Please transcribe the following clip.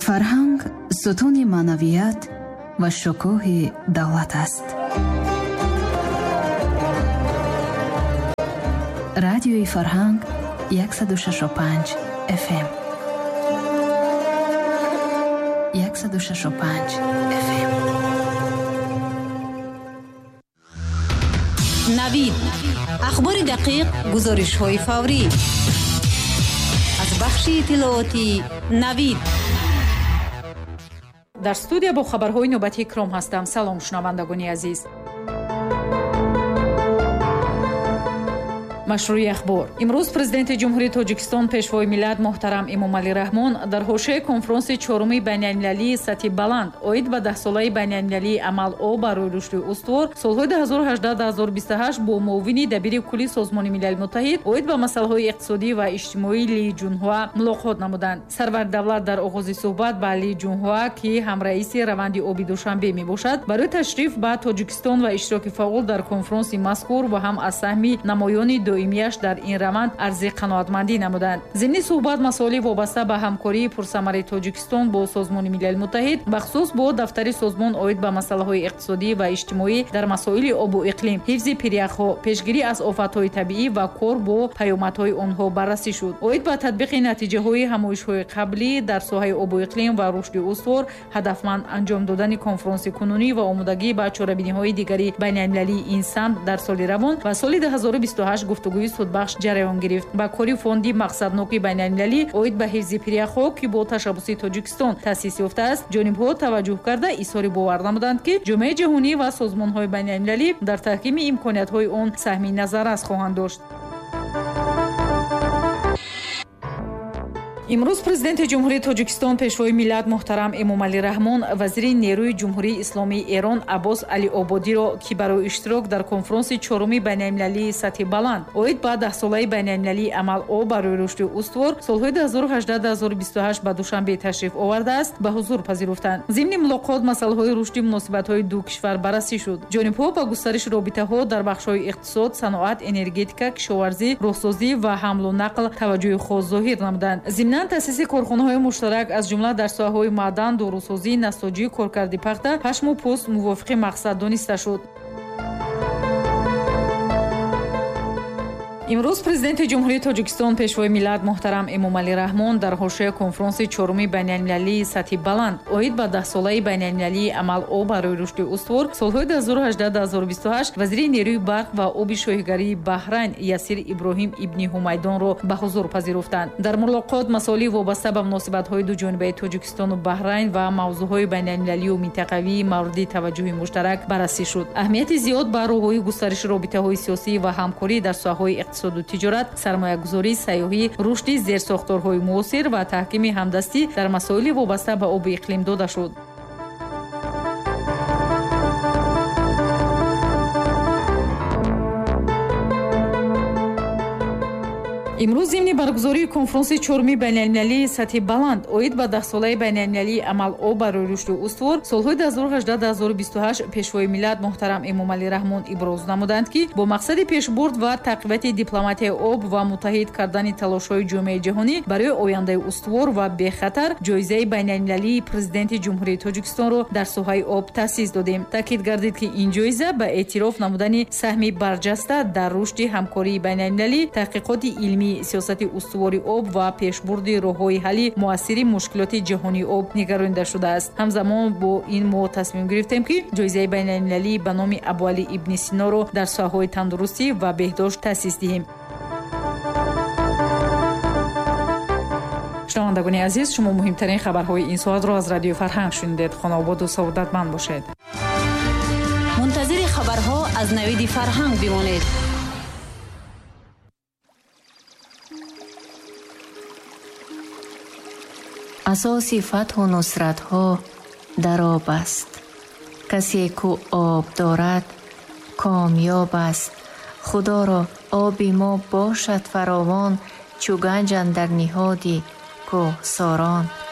фарҳанг сутуни маънавият ва шукӯҳи давлат аст. радиои фарҳанг 106.5 FM 106.5 FM. навид ахбори дақиқ, гузоришҳои фаврӣ аз бахши иттилооти навид. дар студия бо хабарҳои нӯбатӣ икром ҳастам. салом шунавандагони азиз. машрӯи ахбор. имрӯз президенти ҷумҳурии тоҷикистон пешвои миллат муҳтарам эмомалӣ раҳмон дар ҳошияи конфронси чорумии байналмилалии сатҳи баланд оид ба 10-солаи байналмилалии амало барои рушди устувор солҳои 2018-2028 бо муовини дабири кулли созмони милали муттаҳид оид ба масъалаҳои иқтисодӣ ва иҷтимоӣ Ли Ҷунҳуа мулоқот намуданд. сарвари давлат дар оғози суҳбат ба Ли Ҷунҳуа, ки ҳамраиси раванди оби душанбе мебошад, барои ташриф ба Тоҷикистон ва иштироки фаъол дар конфронси мазкур ва ҳам аз саҳми намоёни доимияш дар ин раванд арзи қаноатмандӣ намуданд. зимни суҳбат масоили вобаста ба ҳамкории пурсамари Тоҷикистон бо созмони милали муттаҳид бахусус бо дафтари созмон оид ба масъалаҳои иқтисодӣ ва иҷтимоӣ дар масоили обу иқлим, ҳифзи пиряхҳо, пешгирӣ аз офатҳои табиӣ ва кор бо паёмадҳои онҳо баррасӣ шуд. оид ба татбиқи натиҷаҳои ҳамоишҳои қаблӣ дар соҳаи обу иқлим ва рушди устувор ҳадафманд анҷом додани конфронси кунунӣ ва омодагӣ ба чорабиниҳои дигари байналмилалии ин самт дар соли равон ва соли 2028 гуфтугӯи судбахш ҷараён гирифт. ба кори фонди мақсадноки байналмилалӣ оид ба ҳифзи пиряхҳо, ки бо ташаббуси Тоҷикистон таъсис ёфтааст, ҷонибҳо таваҷҷӯҳ карда изҳори бовар намуданд, ки ҷомеаи ҷаҳонӣ ва созмонҳои байналмилалӣ дар таҳкими имкониятҳои он саҳми назаррас хоҳанд дошт. имрӯз президенти ҷумҳурии тоҷикистон пешвои миллат муҳтарам эмомалӣ раҳмон вазири нерӯи ҷумҳурии исломии Эрон Аббос Алиободиро, ки барои иштирок дар конфронси чорумии байналмилалии сатҳи баланд оид ба 10-солаи байналмилалии амало барои рушди устувор солҳои 2018-2028 ба Душанбе ташриф овардааст, ба ҳузур пазируфтанд. зимни мулоқот масъалаҳои рушди муносибатҳои ду кишвар баррасӣ шуд. ҷонибҳо ба густариши робитаҳо дар бахшҳои иқтисод, саноат, энергетика, кишоварзӣ, роҳсозӣ ва ҳамлу нақл таваҷҷӯҳи хос зоҳир намуданд. таъсиси корхонаҳои муштарак аз ҷумла дар соҳаҳои маъдан, дорусозӣ, насоҷӣ, коркарди пахта, пашму пӯст мувофиқи мақсад дониста шуд. имрӯз президенти ҷумҳурии тоҷикистон пешвои миллат муҳтарам эмомалӣ раҳмон дар ҳошияи конфронси чорумии байналмилалии сатҳи баланд оид ба 10-солаи байналмилалии амало барои рушди устувор солҳои 2018-2028 вазири нерӯи барқ ва оби шоҳигарии Баҳрайн Ясир Иброҳим ибни Ҳумайдонро ба ҳузур пазируфтанд. дар мулоқот масоили вобаста ба муносибатҳои дуҷонибаи Тоҷикистону Баҳрайн ва мавзӯъҳои байналмилалию минтақавии мавриди таваҷҷӯҳи муштарак баррасӣ шуд. аҳамияти зиёд ба роҳои густариши робитаҳои сиёсӣ ва ҳамкорӣ дар соҳаҳои иқтисоду тиҷорат, сармоягузорӣ, сайёҳӣ, рушди зерсохторҳои муосир ва таҳкими ҳамдастӣ дар масоили вобаста ба оби иқлим дода шуд. имрӯз зимни баргузории конфронси чорумии байналмилалии сатҳи баланд оид ба 10-солаи байналмилалии амало барои рушди устувор солҳои 2018-2028 пешвои миллат муҳтарам эмомалӣ раҳмон иброз намуданд, ки бо мақсади пешбурд ва тақвияти дипломатияи об ва муттаҳид кардани талошҳои ҷомеаи ҷаҳонӣ барои ояндаи устувор ва бехатар ҷоизаи байналмилалии президенти ҷумҳурии Тоҷикистонро дар соҳаи об таъсис додем. таъкид гардид, ки ин ҷоиза ба эътироф намудани саҳми барҷаста дар рушди ҳамкории байналмилалӣ, таҳқиқоти илмӣ, сиёсати устувори об ва пешбурди роҳҳои ҳалли муассири мушкилоти ҷаҳонии об нигаронида шудааст. ҳамзамон бо ин мо тасмим гирифтем, ки ҷоизаи байналмилалӣ ба номи Абуалӣ ибни Синоро дар соҳаҳои тандурустӣ ва беҳдошт таъсис диҳем. шунавандагони азиз, шумо муҳимтарин хабарҳои ин соатро аз радиои Фарҳанг шунидед. хонободу саодатманд бошед. мунтазири хабарҳо аз навиди Фарҳанг бимонед. асоси фатҳу нусратҳо дар об аст. касе ку об дорад комёб аст. худоро оби мо бошад фаровон, чӯ ганҷ андар ниҳоди кӯҳсорон.